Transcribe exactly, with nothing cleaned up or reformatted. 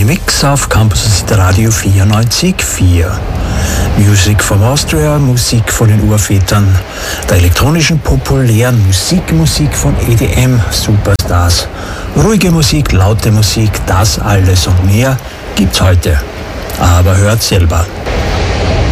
Mix auf Campus Radio vierundneunzig Komma vier. Music from Austria, Musik von den Urvätern der elektronischen populären Musik, Musik von E D M-Superstars. Ruhige Musik, laute Musik, das alles und mehr gibt's heute. Aber hört selber.